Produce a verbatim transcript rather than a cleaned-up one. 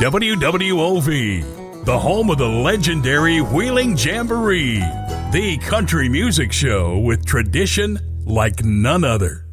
W W O V, the home of the legendary Wheeling Jamboree, the country music show with tradition like none other.